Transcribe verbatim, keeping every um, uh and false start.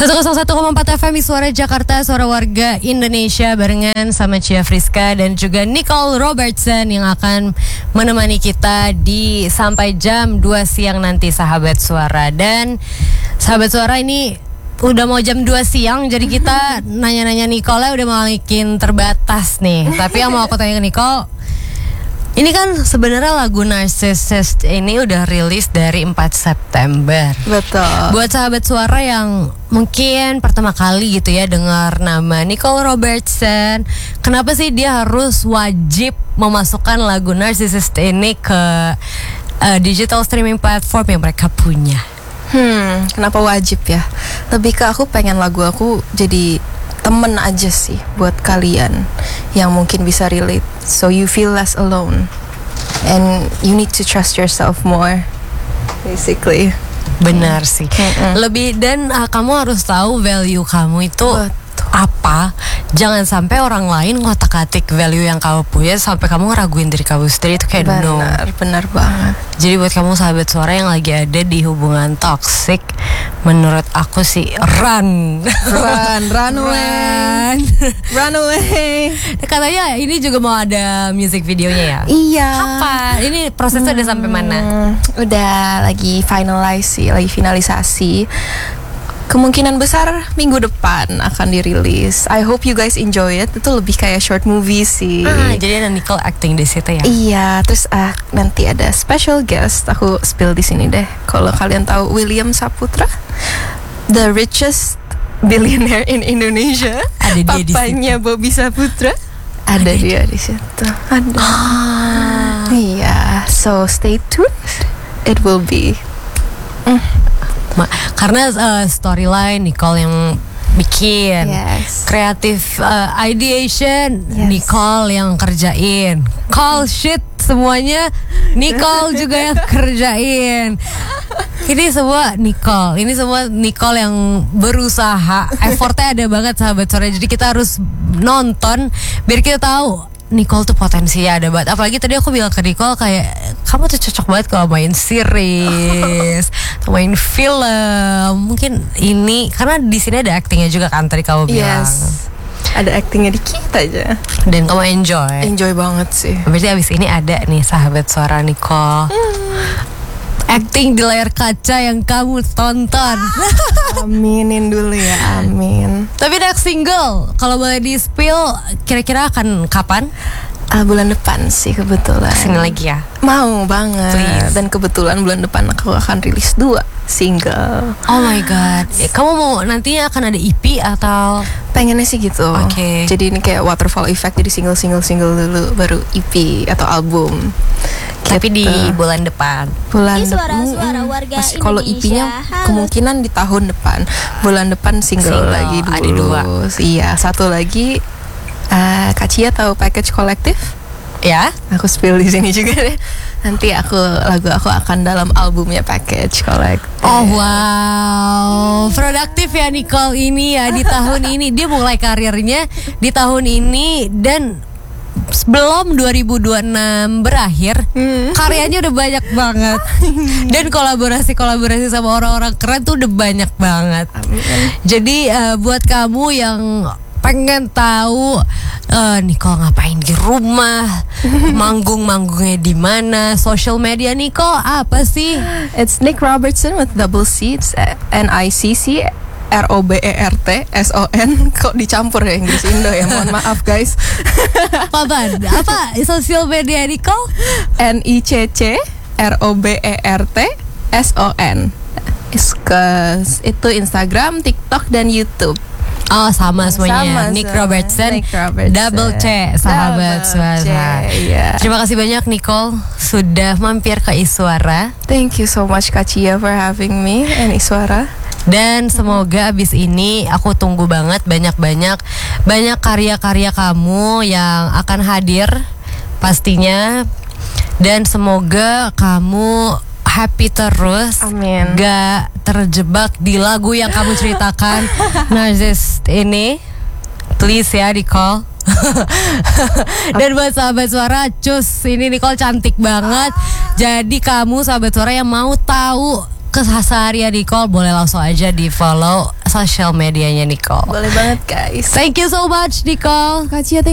seratus satu koma empat F M Suara Jakarta, suara warga Indonesia, barengan sama Cia Friska dan juga Nicole Robertson yang akan menemani kita di sampai jam dua siang nanti, sahabat suara. Dan sahabat suara, ini udah mau jam dua siang, jadi kita nanya-nanya Nicole udah makin terbatas nih. Tapi yang mau aku tanya ke Nicole, ini kan sebenarnya lagu Narcissist ini udah rilis dari empat September. Betul. Buat sahabat suara yang mungkin pertama kali gitu ya dengar nama Nicole Robertson, kenapa sih dia harus wajib memasukkan lagu Narcissist ini ke uh, digital streaming platform yang mereka punya? Hmm, kenapa wajib ya? Lebih ke aku pengen lagu aku jadi temen aja sih buat kalian yang mungkin bisa relate, so you feel less alone and you need to trust yourself more, basically. Benar sih. Mm-mm. Lebih dan uh, kamu harus tahu value kamu itu Betul. apa. Jangan sampai orang lain ngotak-atik value yang kamu punya sampai kamu ngeraguin diri kamu sendiri. Itu kayak no. Benar, benar banget. Jadi buat kamu sahabat suara yang lagi ada di hubungan toxic, menurut aku sih run. Run, run away. Run away. Katanya ini juga mau ada music videonya ya? Iya. Apa? Ini prosesnya udah sampai mana? Hmm, udah lagi finalize sih, lagi finalisasi. Kemungkinan besar minggu depan akan dirilis. I hope you guys enjoy it. Itu lebih kayak short movie sih. Ah, jadi ada Nicole acting di situ ya? Iya, terus uh, nanti ada special guest. Aku spill di sini deh. Kalau kalian tahu William Saputra, the richest billionaire in Indonesia, ada dia di papanya Bobby Saputra, ada, ada dia di situ. Ada. Ah. Iya, so stay tuned. It will be. Mm. Ma- karena uh, storyline Nicole yang bikin, Yes. kreatif uh, ideation Yes. Nicole yang kerjain, call shit semuanya Nicole juga yang kerjain. Ini semua Nicole, ini semua Nicole yang berusaha, effortnya ada banget sahabat sore. Jadi kita harus nonton biar kita tahu Nicole tuh potensinya ada banget. Apalagi tadi aku bilang ke Nicole kayak, kamu tuh cocok banget kalau main series, atau main film. Mungkin ini karena di sini ada actingnya juga kan tadi kamu bilang. Yes. Ada actingnya dikit aja. Dan kamu enjoy. Enjoy banget sih. Berarti abis ini ada nih sahabat suara Nicole. Hmm. Acting di layar kaca yang kamu tonton. Aminin dulu ya, amin. Tapi next single, kalau boleh di spill, kira-kira akan kapan? Uh, bulan depan sih kebetulan. Sini lagi ya. Mau banget. Please. Dan kebetulan bulan depan aku akan rilis dua single. Oh my god. Kamu mau nantinya akan ada E P atau? Pengennya sih gitu. Oke. Okay. Jadi ini kayak waterfall effect, jadi single single single dulu baru E P atau album. Tapi gitu. di bulan depan. Bulan Ini suara-suara depan. warga Mas, kalau E P-nya Indonesia. kemungkinan di tahun depan. Bulan depan single, Single, lagi dulu. ada dua. Iya, satu lagi uh, Kak Cia tahu Package Kolektif? Ya? Aku spill di sini juga deh. Nanti aku lagu aku akan dalam albumnya Package Kolektif. Oh wow, produktif ya Nicole ini ya di tahun ini. Dia mulai karirnya di tahun ini dan sebelum dua ribu dua puluh enam berakhir, hmm. karyanya udah banyak banget. Dan kolaborasi-kolaborasi sama orang-orang keren tuh udah banyak banget. Amin. Jadi uh, buat kamu yang pengen tahu uh, Nicole ngapain di rumah, manggung-manggungnya di mana, social media Nicole apa sih? It's Nick Robertson with double C, it's N I C C R O B E R T S O N. Kok dicampur ya Inggris Indo ya, mohon maaf guys. Apaan? Apa sosial media Nicole? N I C C R O B E R T S O N. Itu Instagram, TikTok, dan YouTube. Oh sama semuanya. Sama, Nick sama. Robertson, Nick Robertson. double C, sahabat Double C, suara. iya. Terima kasih banyak Nicole sudah mampir ke Iswara. Thank you so much Kak Cia for having me and Iswara. Dan semoga abis ini aku tunggu banget banyak-banyak banyak karya-karya kamu yang akan hadir pastinya. Dan semoga kamu happy terus. Amin. Gak terjebak di lagu yang kamu ceritakan Narcissist ini. Please ya Nicole. Dan buat sahabat suara, cus, ini Nicole cantik banget. Jadi kamu sahabat suara yang mau tahu keseharian Nicole boleh langsung aja di follow sosial medianya Nicole. Boleh banget guys. Thank you so much Nicole. Makasih ya.